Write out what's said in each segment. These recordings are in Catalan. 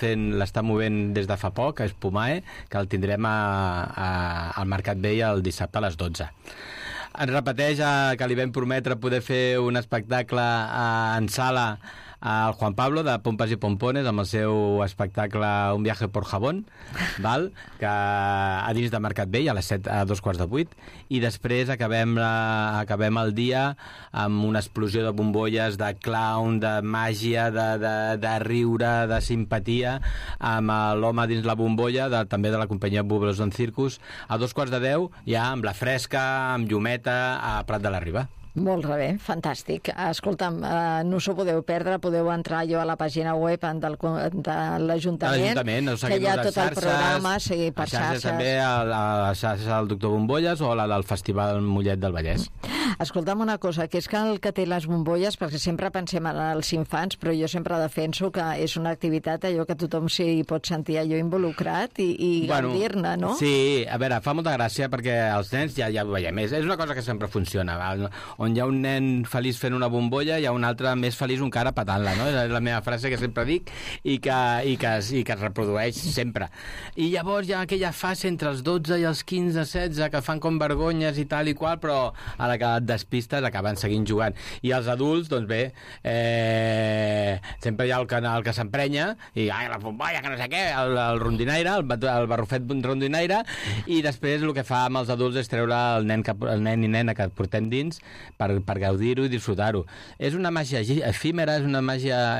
l'està movent des de fa poc, és Pumae, que el tindrem al Mercat Vell el dissabte a les 12. Ens repeteix que li vam prometre poder fer un espectacle en sala al Juan Pablo de Pompas i Pompones amb el seu espectacle Un viaje por Jabón, val? Que a dins de Mercat Vell a les 7, a 7:15, i després acabem el dia amb una explosió de bombolles, de clown, de màgia, de riure, de simpatia, amb l'home dins la bombolla també de la companyia Bubbles on Circus a 9:45, ja amb la fresca, amb llumeta, a Prat de la Riba. Molt bé, fantàstic. Escolta'm, no us ho podeu perdre, podeu entrar a la pàgina web de l'Ajuntament, que hi ha tot el programa, seguir per xarxes. També a la xarxa del Doctor Bombolles o la del Festival Mollet del Vallès. Escolta'm una cosa, que és que el que té les bombolles, perquè sempre pensem en els infants, però jo sempre defenso que és una activitat allò que tothom s'hi pot sentir allò involucrat i gaudir-ne, no? Sí, a veure, fa molta gràcia perquè els nens ja ho veiem, és una cosa que sempre funciona, val? On hi ha un nen feliç fent una bombolla, hi ha un altre més feliç encara patant-la, no? És la meva frase que sempre dic i que es reprodueix sempre. I llavors hi ha aquella fase entre els 12 i els 15-16 que fan com vergonyes i tal i qual, però a la que et despistes acaben seguint jugant. I els adults, doncs bé, sempre hi ha el que s'emprenya i la bombolla, que no sé què, el rondinaire, el barrufet rondinaire, i després el que fa amb els adults és treure el nen i nena que portem dins per gaudir-ho i disfrutar-ho. És una màgia efímera, és una màgia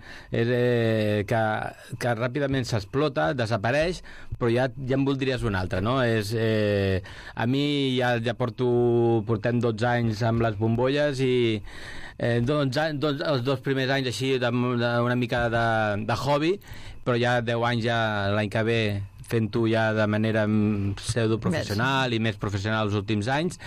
que ràpidament s'explota, desapareix, però ja en voldries una altra, no? A mi ja portem 12 anys amb les bombolles i els 2 primers anys així una mica de hobby, però ja 10 anys ja l'any que ve fent-ho ja de manera pseudoprofessional i més professional els últims anys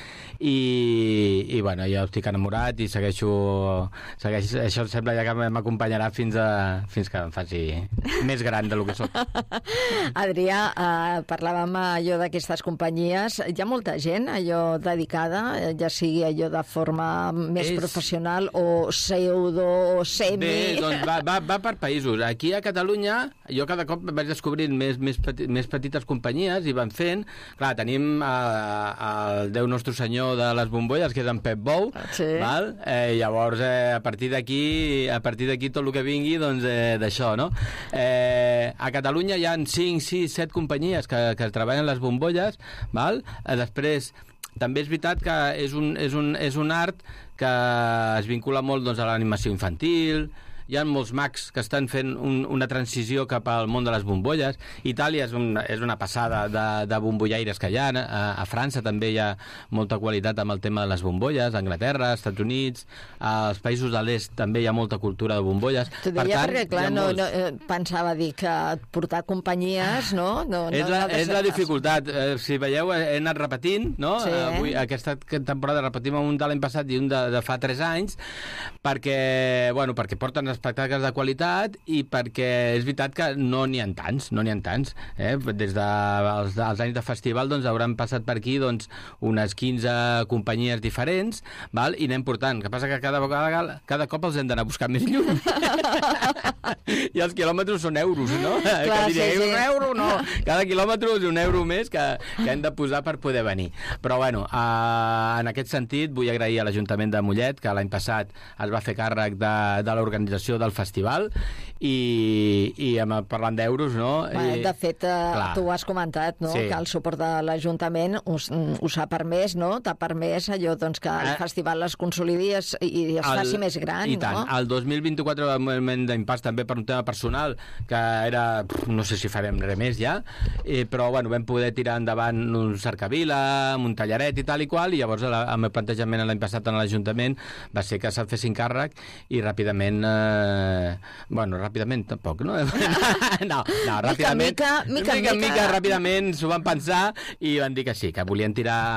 i bueno, ja estic enamorat i segueixo, això sembla ja que m'acompanyarà fins que em faci més gran del que soc. Adrià, parlàvem allò d'aquestes companyies, hi ha molta gent allò dedicada, ja sigui allò de forma més professional o pseudo o semi? Bé, doncs va per països. Aquí a Catalunya jo cada cop vaig descobrint més petites companyies i van fent, clar, tenim el Déu Nostre Senyor de les bombolles, que és en Pep Bou, val? Llavors a partir d'aquí tot el que vingui doncs d'això, no? A Catalunya hi ha 5, 6, 7 companyies que treballen les bombolles, val? Després també és veritat que és un art que es vincula molt doncs, a l'animació infantil. Hi ha molts mags que estan fent una transició cap al món de les bombolles. Itàlia és una passada de bombollaires que hi ha. A França també hi ha molta qualitat amb el tema de les bombolles, a Anglaterra, als Estats Units, als països de l'est també hi ha molta cultura de bombolles. T'ho deia perquè, clar, no pensava dir que portar companyies, no? És la dificultat. Si veieu, he anat repetint, no? Avui, aquesta temporada repetim un de l'any passat i un de fa 3 anys, perquè porten espectacles de qualitat i perquè és veritat que no n'hi ha tants. Des dels anys de festival doncs hauran passat per aquí doncs unes 15 companyies diferents, val? I anem portant. El que passa que cada cop els hem d'anar a buscar més lluny. I els quilòmetres són euros, no? Clar, que diré, un euro, no. Cada quilòmetre és un euro més que hem de posar per poder venir. Però bueno, en aquest sentit vull agrair a l'Ajuntament de Mollet, que l'any passat es va fer càrrec de l'organització del festival i parlant d'euros, no? De fet, tu ho has comentat, no? Que el suport de l'Ajuntament us ha permès, no? T'ha permès allò doncs, que el festival es consolidi i es faci més gran, no? I tant. El 2024 va un moment d'impàs també per un tema personal que era, no sé si farem res més ja, però bueno, vam poder tirar endavant un cercavila, un tallaret i tal i qual, i llavors el meu plantejament l'any passat en l'Ajuntament va ser que se'n fessin càrrec i ràpidament ràpidament tampoc, no? No, ràpidament. Mica, ràpidament s'ho van pensar i van dir que sí, que volien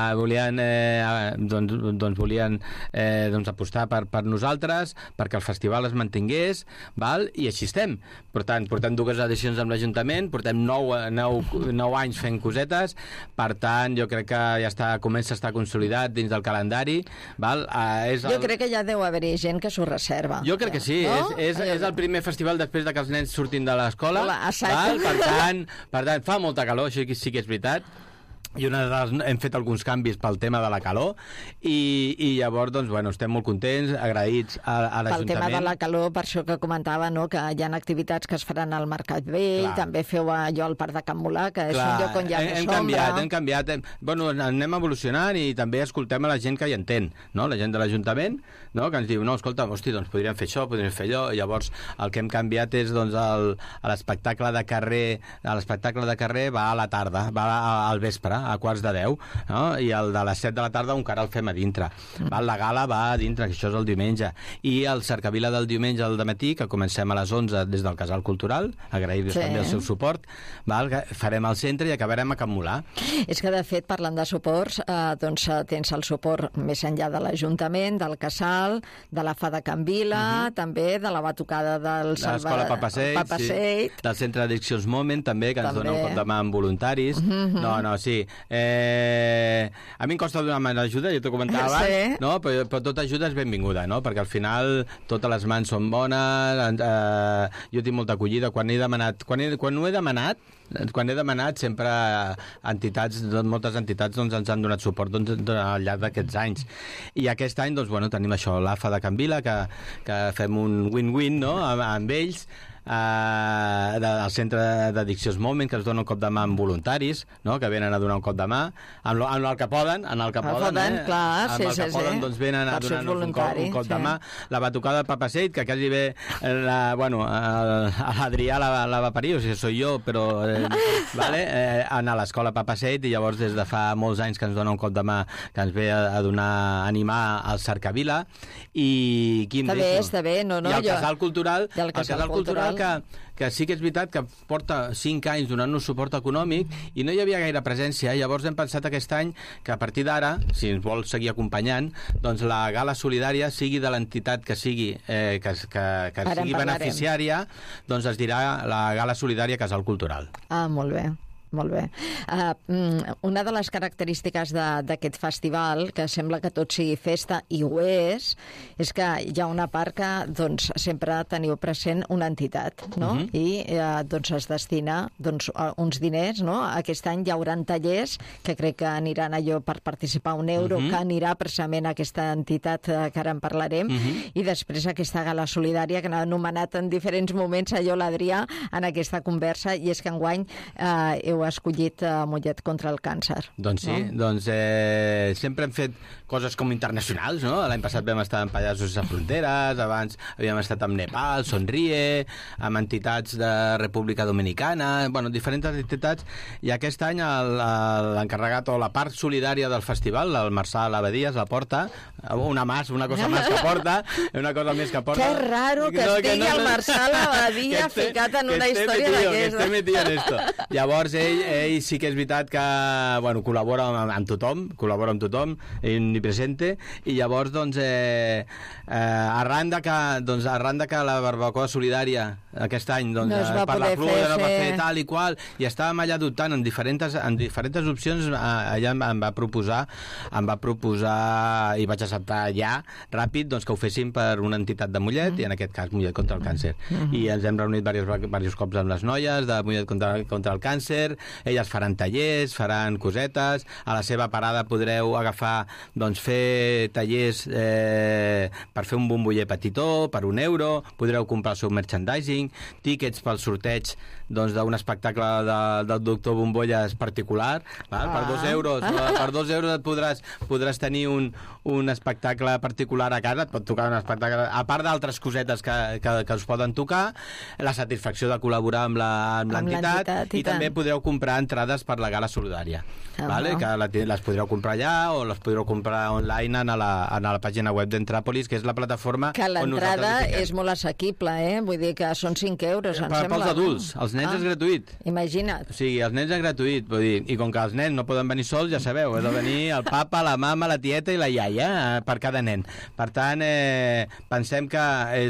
apostar per nosaltres, perquè el festival es mantingués, val? I així estem. Per tant, portem 2 edicions amb l'Ajuntament, portem 9 anys fent cosetes, per tant, jo crec que ja comença a estar consolidat dins del calendari, val? Jo crec que ja deu haver-hi gent que s'ho reserva. Jo crec que sí, no? És el primer festival després de que els nens surtin de l'escola. Exacte. Per tant, fa molta calor, això sí que és veritat. I hem fet alguns canvis pel tema de la calor i llavors, doncs, bueno, estem molt contents, agraïts a l'Ajuntament. Pel tema de la calor, per això que comentava, no?, que hi ha activitats que es faran al Mercat Vell, també feu allò al Parc de Can Molà, que és un lloc on hi ha més ombra. Hem canviat. Bueno, anem evolucionant i també escoltem a la gent que hi entén, no?, la gent de l'Ajuntament, no?, que ens diu, no, escolta, hosti, doncs podríem fer això, podríem fer allò, i llavors el que hem canviat és, doncs, l'espectacle de carrer va a la tarda, va al vespre, a 9:45, no? I el de les 7 de la tarda encara el fem a dintre. La gala va a dintre, que això és el diumenge. I el Cercavila del diumenge al dematí, que comencem a les 11 des del Casal Cultural, agrair-los també el seu suport, que farem al centre i acabarem a Can Molà. És que, de fet, parlant de suports, doncs tens el suport més enllà de l'Ajuntament, del Casal, de la Fada Can Vila, també de la batucada de l'Escola Papaseit, del Centre d'Addiccions Moment, també, que ens dona un cop de mà amb voluntaris. Sí. A mi em costa donar mà d'ajuda, ja t'ho comentava abans, no? Però tota ajuda és benvinguda, no? Perquè al final totes les mans són bones, jo tinc molta acollida. Quan he demanat sempre moltes entitats doncs, ens han donat suport al llarg d'aquests anys. I aquest any doncs, tenim això, l'AFA de Can Vila, que fem un win-win, no?, amb ells, del Centre d'Addiccions Moment, que ens dona un cop de mà amb voluntaris, no?, que venen a donar un cop de mà amb el que poden, doncs venen a donar-nos un cop de mà. La batucada del Papaseit, que quasi bé l'Adrià la va parir, o sigui, soy jo, però anar a l'escola Papaseit, i llavors des de fa molts anys que ens dona un cop de mà, que ens ve a animar al Cercavila, i qui em deixa? Està bé, no? I el Casal Cultural, que sí que és veritat que porta 5 anys donant-nos suport econòmic i no hi havia gaire presència. Llavors hem pensat aquest any que a partir d'ara, si ens vol seguir acompanyant, doncs la gala solidària, sigui de l'entitat que sigui, que sigui beneficiària, doncs es dirà la gala solidària Casal Cultural. Molt bé. Molt bé. Una de les característiques d'aquest festival, que sembla que tot sigui festa, i ho és que hi ha una part que doncs, sempre teniu present una entitat, no? I doncs, es destina uns diners, no? Aquest any hi haurà tallers que crec que aniran allò per participar €1, que anirà precisament a aquesta entitat que ara en parlarem, i després aquesta gala solidària que n'ha anomenat en diferents moments allò l'Adrià en aquesta conversa, i és que enguany heu escollit Mollet contra el càncer. Doncs sí, sempre hem fet coses com internacionals, no? L'any passat vam estar amb Pallassos Sense Fronteres, abans havíem estat amb Nepal, Sonríe, amb entitats de República Dominicana, diferents entitats, i aquest any l'encarregat o la part solidària del festival, el Marçal Abadías, la porta, una cosa més que porta. Que raro que estigui el Marçal Abadías ficat en una història d'aquesta. Llavors ell sí que és veritat que col·labora amb tothom, ell n'hi presente, i llavors arran de que la barbacoa solidària aquest any per la pluja no va fer tal i qual, i estàvem allà dubtant en diferents opcions, allà em va proposar i vaig acceptar ja ràpid que ho féssim per una entitat de Mollet, i en aquest cas Mollet contra el càncer, i ens hem reunit diversos cops amb les noies de Mollet contra el càncer. Elles faran tallers, faran cosetes, a la seva parada podreu agafar, fer tallers per fer un bomboller petitó per €1, podreu comprar el seu merchandising, tíquets pel sorteig d'un espectacle del doctor Bombolles particular, per €2, per €2 podràs tenir un espectacle particular a casa, et pot tocar un espectacle, a part d'altres cosetes que us poden tocar, la satisfacció de col·laborar amb l'entitat, i també podreu comprar entrades per la gala solidària, que les podreu comprar allà o les podreu comprar online a la pàgina web d'Entràpolis, que és la plataforma que l'entrada és molt assequible, vull dir que són €5, em sembla. Pels adults, els els nens és gratuït. Imagina't. O sigui, els nens és gratuït, vull dir, i com que els nens no poden venir sols, ja sabeu, ha de venir el papa, la mama, la tieta i la iaia per cada nen. Per tant, pensem que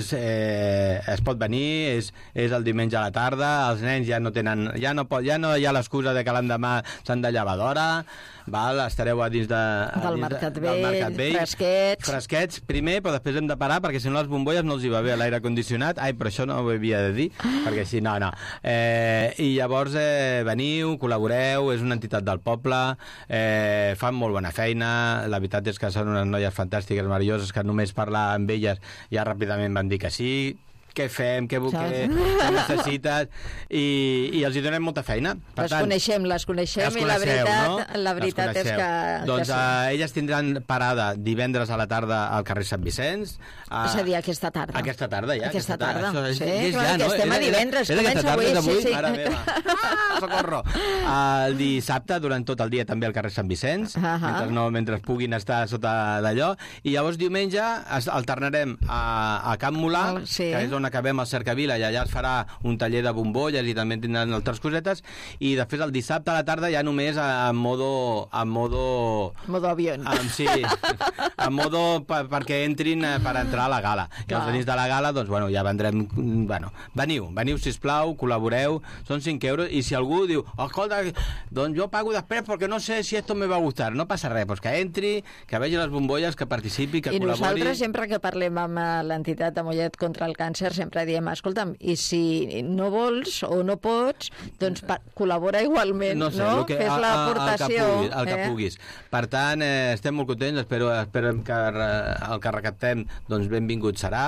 es pot venir, és el diumenge a la tarda, els nens ja no tenen, ja no hi ha l'excusa de que l'endemà s'han de llevar d'hora, estareu a dins del Mercat Vell, fresquets primer, però després hem de parar perquè si no les bombolles no els hi va bé l'aire condicionat. Ai, però això no ho havia de dir, perquè si no. I llavors veniu, col·laboreu, és una entitat del poble, fan molt bona feina, la veritat és que són unes noies fantàstiques, meravelloses, que només parlar amb elles ja ràpidament van dir que sí, què fem, què necessites, i els hi donem molta feina. Per tant, les coneixem i la veritat és que... Doncs elles tindran parada divendres a la tarda al carrer Sant Vicenç. És a dir, aquesta tarda. Aquesta tarda, ja. Aquesta tarda. Sí, clar, que estem a divendres, comença avui. Sí. Mare meva. Socorro. El dissabte, durant tot el dia, també al carrer Sant Vicenç, mentre puguin estar sota d'allò, i llavors diumenge alternarem a Camp Molà, que és on acabem el Cercavila, i allà es farà un taller de bombolles i també tindran altres cosetes, i després el dissabte a la tarda ja només en modo avión. Sí, en modo perquè entrin per entrar a la gala. I els nits de la gala, doncs, ja vendrem... Veniu, sisplau, col·laboreu, són 5 euros, i si algú diu, escolta, doncs jo pago després perquè no sé si esto me va a gustar, no passa res, doncs que entri, que vegi les bombolles, que participi, que col·labori. I nosaltres, sempre que parlem amb l'entitat de Mollet contra el càncer, sempre diem, escolta'm, i si no vols o no pots, doncs col·labora igualment, no? Fes l'aportació. El que puguis. Per tant, estem molt contents, esperem que el que recaptem, doncs benvingut serà,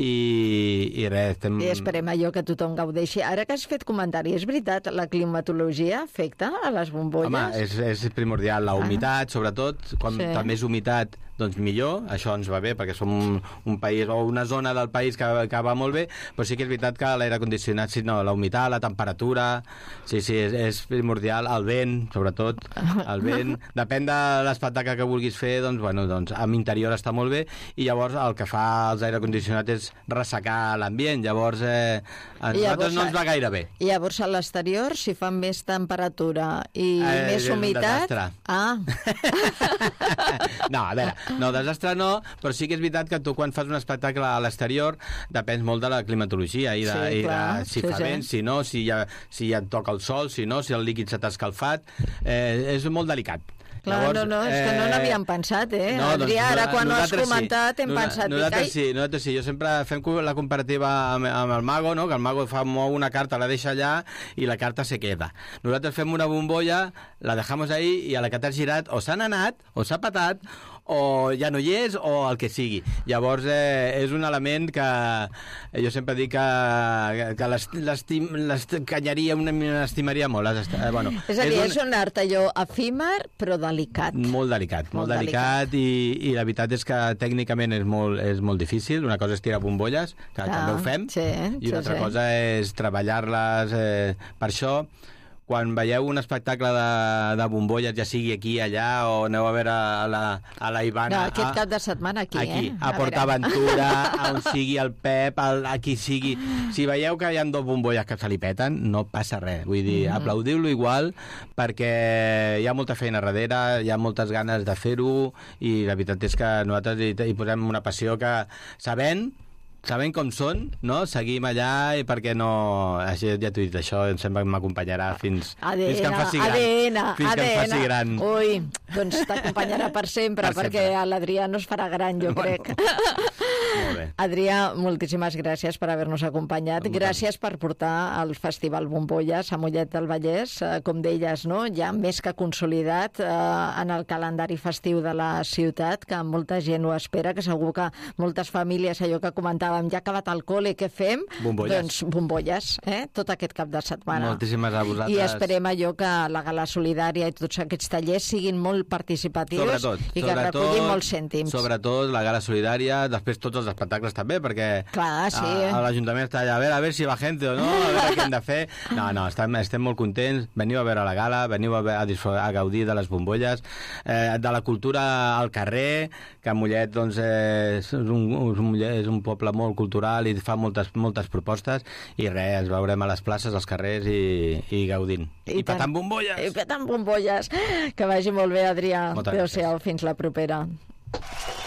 i res, estem... I esperem allò que tothom gaudeixi. Ara que has fet comentari, és veritat, la climatologia afecta a les bombolles? Home, és primordial, la humitat, sobretot, quan també és humitat, doncs millor, això ens va bé, perquè som un país, o una zona del país que va molt bé, però sí que és veritat que l'aire condicionat, la humitat, la temperatura, sí, és primordial, el vent, sobretot, el vent, depèn de l'espectacle que vulguis fer, doncs amb interior està molt bé, i llavors el que fa els aire condicionat és ressecar l'ambient, llavors a nosaltres no ens va gaire bé. I llavors a l'exterior, si fa més temperatura i més humitat... No, a veure, no, desastre no, però sí que és veritat que tu quan fas un espectacle a l'exterior depens molt de la climatologia i si fa vent, si no, si ja et toca el sol, si no, si el líquid se t'ha escalfat, és molt delicat. Clar, llavors, és que no n'havíem pensat, No, Adrià, ara quan ho has comentat hem pensat... Nosaltres sí, jo sempre fem la comparativa amb el mago, no? Que el mago mou una carta, la deixa allà i la carta se queda. Nosaltres fem una bombolla, la dejamos ahí i a la que t'has girat o s'han anat, o s'ha patat, o ja no hi és, o el que sigui. Llavors, és un element que jo sempre dic que l'estimaria molt. És a dir, és un art allò efímer, però delicat. Molt delicat, i la veritat és que tècnicament és molt difícil. Una cosa és tirar bombolles, que també ho fem, i una altra cosa és treballar-les per això. Quan veieu un espectacle de bombolles, ja sigui aquí, allà, o aneu a veure a la Ivana... No, aquest cap de setmana aquí, a PortAventura, on sigui el Pep, a qui sigui... Si veieu que hi ha 2 bombolles que se li peten, no passa res. Vull dir, aplaudiu-lo igual, perquè hi ha molta feina darrere, hi ha moltes ganes de fer-ho, i la veritat és que nosaltres hi posem una passió que, sabent com són, no? Seguim allà, i perquè no... Ja t'ho he dit, això sempre m'acompanyarà fins que em faci gran. ADN. Ui, doncs t'acompanyarà per sempre, perquè l'Adrià no es farà gran, jo crec. Molt bé. Adrià, moltíssimes gràcies per haver-nos acompanyat. Gràcies per portar el Festival Bombolles a Mollet del Vallès, com deies, no? Ja més que consolidat en el calendari festiu de la ciutat, que molta gent ho espera, que segur que moltes famílies, allò que comentàvem, ja ha acabat el col·le, què fem? Bombolles. Doncs bombolles, tot aquest cap de setmana. Moltíssimes a vosaltres. I esperem allò que la gala solidària i tots aquests tallers siguin molt participatius i que recullin molts cèntims. Sobretot la gala solidària, després tots els espectacles també, perquè l'Ajuntament està allà a veure si va gent o no, a veure què hem de fer. No, estem molt contents. Veniu a veure la gala, veniu a gaudir de les bombolles, de la cultura al carrer, que Mollet doncs, és un poble molt cultural i fa moltes propostes, i res, ens veurem a les places, als carrers i gaudint. I petant bombolles! I petant bombolles! Que vagi molt bé, Adrià. Adéu-siau, fins la propera.